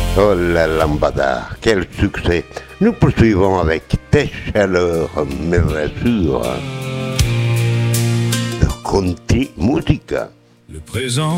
Oh la lambada, quel succès! Nous poursuivons avec Tes chaleurs, mes rasures, de Country Musica. Le présent